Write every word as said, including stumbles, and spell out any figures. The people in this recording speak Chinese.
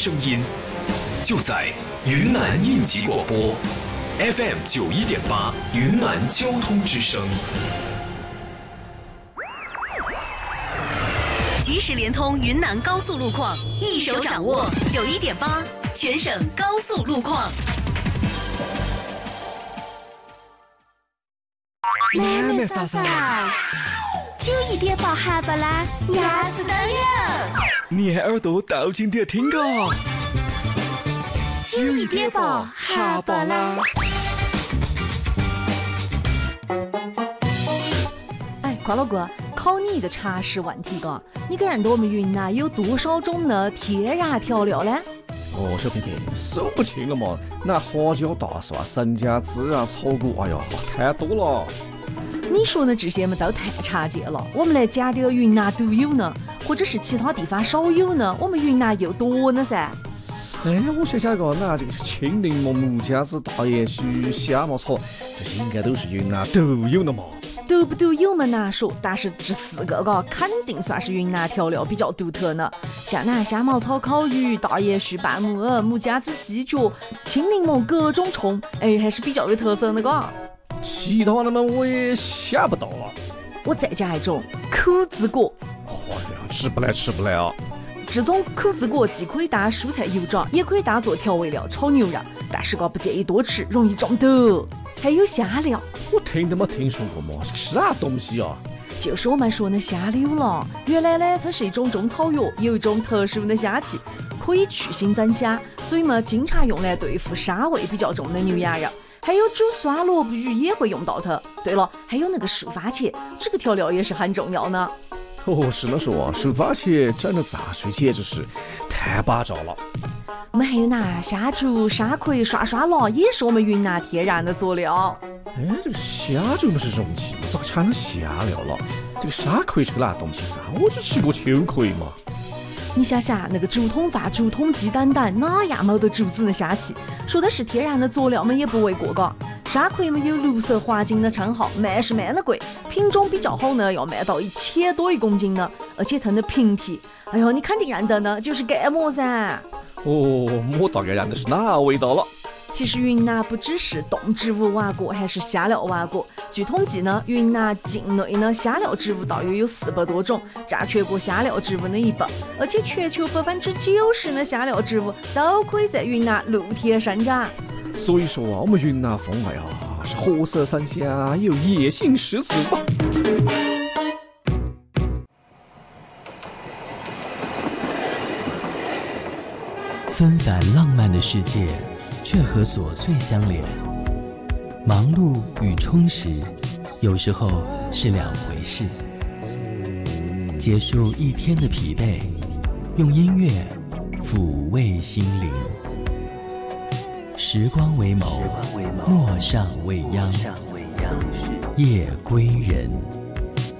声音，就在云南应急广播 F M 九一点八云南交通之声。 即时联通云南高速路况，一手掌握九一点八全省高速路况。 妹妹嫂嫂，九一点八哈巴啦，压死当哟！ 你还耳朵倒进点听个。 九一点八哈巴啦。 哎，瓜老哥，考你一个常识问题个，你敢认得我们云南有多少种的天然调料呢？ 哦，小平平，数不清了嘛，那花椒、大蒜、生姜、孜然、草果，哎呦，太多了。 你说的这些嘛都太常见了，我们来讲点云南独有呢，或者是其他地方少有呢，我们云南又多呢噻。 哎，我想想个，那这个是青柠檬、木姜子、大叶须、虾毛草，这些应该都是云南独有的嘛。 独不独有嘛难说，但是这四个个肯定算是云南调料比较独特呢。像那虾毛草烤鱼、大叶须拌木耳、木姜子鸡脚、青柠檬各种葱，哎，还是比较有特色的个。 其他的嘛，我也想不到啊。 我再加一种口子果。 哎呀，吃不来吃不来啊！ 这种口子果既可以当蔬菜油炸，也可以当做调味料炒牛肉，但是个不建议多吃，容易中毒。还有虾柳， 我听都没听说过嘛，是啥东西啊？ 就是我们说的虾柳了。原来呢，它是一种中草药，有一种特殊的香气，可以去腥增香，所以嘛，经常用来对付膻味比较重的牛羊肉。还有煮酸萝卜鱼也会用到它。对了，还有那个树番茄，这个调料也是很重要呢。 哦，是了说啊，树番茄整的杂碎简直是太巴照了。 我们还有那虾竹、沙葵、刷刷辣，也是我们云南天然的佐料。 哎，这个虾竹不是容器，咋掺了虾料了？这个沙葵是个哪东西噻？我只吃过秋葵嘛。 你想想，那个竹筒饭、竹筒鸡蛋蛋，哪样没得竹子的香气？说的是天然的佐料们也不为过嘎。沙葵们有绿色花精的称号，卖是卖的贵，品种比较好呢，要卖到一千多一公斤呢，而且它的平替，哎呦，你肯定认得呢，就是芥末噻。 哦，我大概认的是哪味道了。 其实云南不只是动植物王国，还是香料王国。据统计呢，云南境内呢香料植物大约有四百多种，占全国香料植物的一半。而且全球百分之九十的香料植物都可以在云南露天生长。 所以说啊，我们云南风味啊是活色生香，有野性十足吧。 纷繁浪漫的世界，却和琐碎相连。忙碌与充实，有时候是两回事。结束一天的疲惫，用音乐抚慰心灵。时光为眸，陌上未央，夜归人。